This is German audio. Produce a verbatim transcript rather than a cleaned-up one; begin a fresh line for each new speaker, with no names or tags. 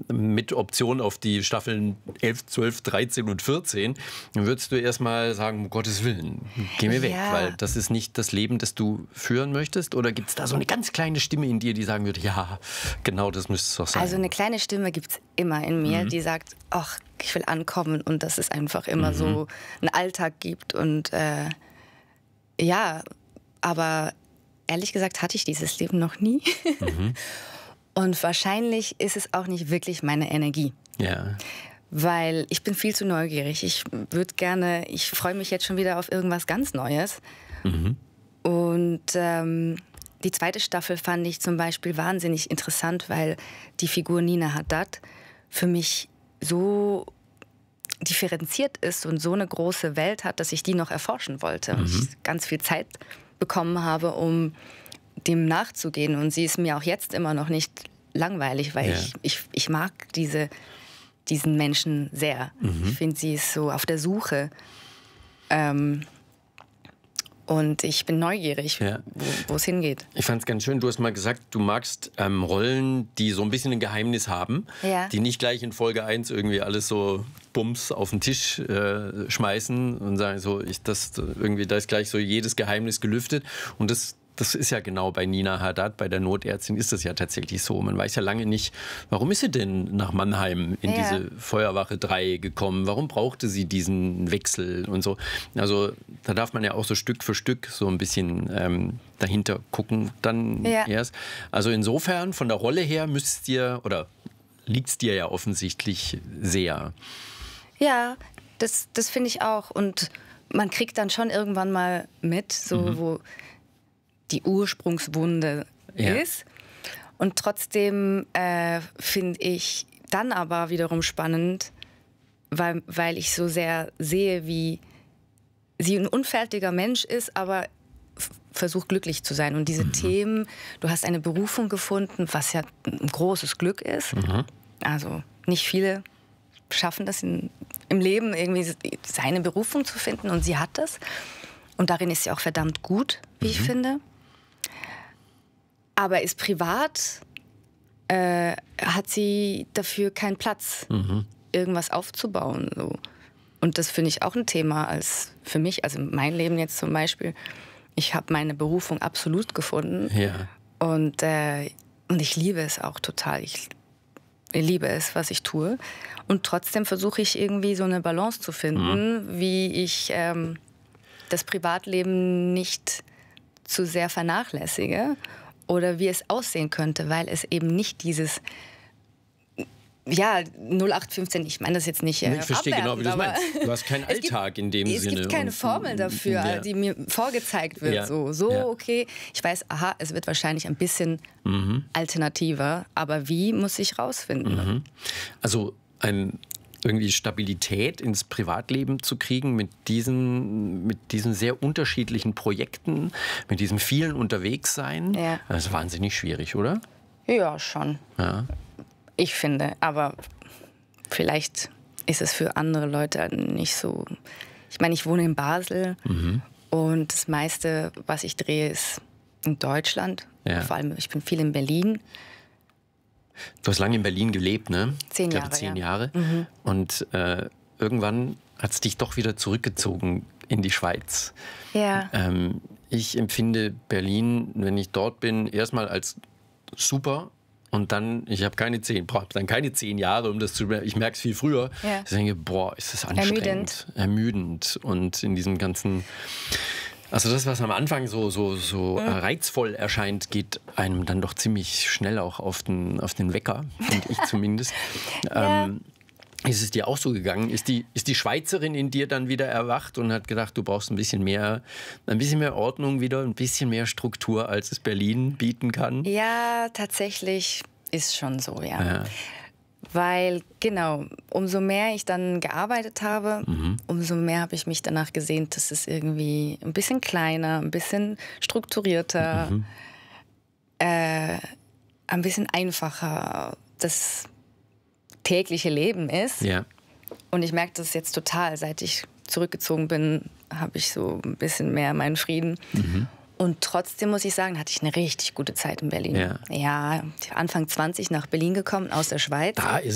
mit Option auf die Staffeln elf, zwölf, dreizehn und vierzehn, dann würdest du erstmal sagen, um Gottes Willen, geh mir weg,
Ja.
weil das ist nicht das Leben, das du führen möchtest? Oder gibt es da so eine ganz kleine Stimme in dir, die sagen würde, ja, genau das müsste es doch sein?
Also eine kleine Stimme gibt es immer in mir,
Mhm.
die sagt, ach, ich will ankommen und dass es einfach immer mhm. so einen Alltag gibt. Und äh, ja, aber ehrlich gesagt hatte ich dieses Leben noch nie. Mhm. Und wahrscheinlich ist es auch nicht wirklich meine Energie.
Ja.
Weil ich bin viel zu neugierig. Ich würde gerne, ich freue mich jetzt schon wieder auf irgendwas ganz Neues. Mhm. Und ähm, die zweite Staffel fand ich zum Beispiel wahnsinnig interessant, weil die Figur Nina Haddad für mich so differenziert ist und so eine große Welt hat, dass ich die noch erforschen wollte. Mhm. Und ich ganz viel Zeit bekommen habe, um dem nachzugehen. Und sie ist mir auch jetzt immer noch nicht langweilig, weil ja. ich, ich, ich mag diese, diesen Menschen sehr. Mhm. Ich finde, sie ist so auf der Suche. Ähm, Und ich bin neugierig, ja. wo es hingeht.
Ich fand es ganz schön, du hast mal gesagt, du magst ähm, Rollen, die so ein bisschen ein Geheimnis haben, ja. die nicht gleich in Folge eins irgendwie alles so bums auf den Tisch äh, schmeißen und sagen so, ich, das, irgendwie, da ist gleich so jedes Geheimnis gelüftet. Und das, das ist ja genau bei Nina Haddad, bei der Notärztin ist das ja tatsächlich so. Man weiß ja lange nicht, warum ist sie denn nach Mannheim in ja. diese Feuerwache drei gekommen? Warum brauchte sie diesen Wechsel und so? Also da darf man ja auch so Stück für Stück so ein bisschen ähm, dahinter gucken dann ja. erst. Also insofern, von der Rolle her müsst ihr, oder liegt es dir ja offensichtlich sehr.
Ja, das, das finde ich auch. Und man kriegt dann schon irgendwann mal mit, so mhm. wo die Ursprungswunde ja. ist. Und trotzdem äh, finde ich dann aber wiederum spannend, weil, weil ich so sehr sehe, wie sie ein unfertiger Mensch ist, aber versucht glücklich zu sein. Und diese mhm. Themen, du hast eine Berufung gefunden, was ja ein großes Glück ist. Mhm. Also nicht viele schaffen das in, im Leben, irgendwie seine Berufung zu finden. Und sie hat das. Und darin ist sie auch verdammt gut, wie mhm. ich finde. Aber ist privat, äh, hat sie dafür keinen Platz, mhm. irgendwas aufzubauen. So. Und das finde ich auch ein Thema als für mich, also mein Leben jetzt zum Beispiel. Ich habe meine Berufung absolut gefunden. Ja. Und, äh, und ich liebe es auch total. Ich liebe es, was ich tue. Und trotzdem versuche ich irgendwie so eine Balance zu finden, mhm. wie ich ähm, das Privatleben nicht zu sehr vernachlässige. Oder wie es aussehen könnte, weil es eben nicht dieses, ja, null acht fünfzehn, ich meine das jetzt nicht äh,
Ich verstehe genau, wie du es meinst. Du hast keinen Alltag
gibt,
in dem
es
Sinne.
Es gibt keine Formel dafür, ja. die mir vorgezeigt wird. Ja. So, so ja. okay, ich weiß, aha, es wird wahrscheinlich ein bisschen mhm. alternativer, aber wie, muss ich rausfinden.
Mhm. Also ein... irgendwie Stabilität ins Privatleben zu kriegen mit diesen, mit diesen sehr unterschiedlichen Projekten, mit diesem vielen Unterwegssein. Ja. Das ist wahnsinnig schwierig, oder?
Ja, schon. Ja. Ich finde, aber vielleicht ist es für andere Leute nicht so. Ich meine, ich wohne in Basel mhm. und das meiste, was ich drehe, ist in Deutschland. Ja. Vor allem, ich bin viel in Berlin.
Du hast lange in Berlin gelebt, ne?
Zehn Jahre.
Ich glaube, zehn
ja.
Jahre.
Mhm.
Und äh, irgendwann hat es dich doch wieder zurückgezogen in die Schweiz.
Ja.
Ähm, ich empfinde Berlin, wenn ich dort bin, erstmal als super. Und dann, ich habe keine zehn, brauche dann keine zehn Jahre, um das zu. Ich merke es viel früher. Ja. Ich denke, boah, ist das anstrengend, ermüdend. ermüdend. Und in diesem ganzen. Also das, was am Anfang so, so, so mhm. reizvoll erscheint, geht einem dann doch ziemlich schnell auch auf den, auf den Wecker, finde ich zumindest. ja. ähm, ist es dir auch so gegangen? Ist die, ist die Schweizerin in dir dann wieder erwacht und hat gedacht, du brauchst ein bisschen mehr, ein bisschen mehr Ordnung wieder, ein bisschen mehr Struktur, als es Berlin bieten kann?
Ja, tatsächlich ist schon so, ja.
ja.
Weil, genau, umso mehr ich dann gearbeitet habe, mhm. umso mehr habe ich mich danach gesehnt, dass es irgendwie ein bisschen kleiner, ein bisschen strukturierter, mhm. äh, ein bisschen einfacher das tägliche Leben ist.
Ja.
Und ich merke das jetzt total. Seit ich zurückgezogen bin, habe ich so ein bisschen mehr meinen Frieden. Mhm. Und trotzdem muss ich sagen, hatte ich eine richtig gute Zeit in Berlin. Ja, ja Anfang zwanzig nach Berlin gekommen, aus der Schweiz.
Da ist